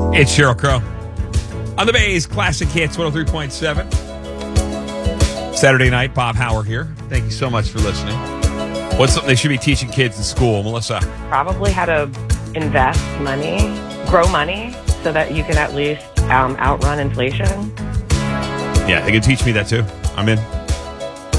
It's Sheryl Crow. On the Bay's Classic Hits 103.7. Saturday night, Bob Hauer here. Thank you so much for listening. What's something they should be teaching kids in school, Melissa? Probably how to invest money, grow money, so that you can at least outrun inflation. Yeah, they can teach me that too. I'm in.